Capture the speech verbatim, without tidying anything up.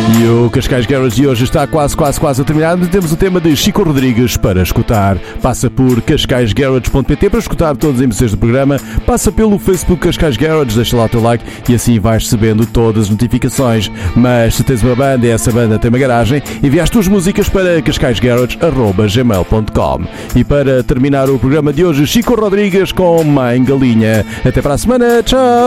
E o Cascais Garage de hoje está quase, quase, quase a terminar. Temos o tema de Chico Rodrigues para escutar. Passa por cascais garage ponto pt para escutar todas as emissões do programa. Passa pelo Facebook Cascais Garage, deixa lá o teu like e assim vais recebendo todas as notificações. Mas se tens uma banda e essa banda tem uma garagem, envia as tuas músicas para cascais garage arroba gmail ponto com. E para terminar o programa de hoje, Chico Rodrigues com Mãe Galinha. Até para a semana, tchau!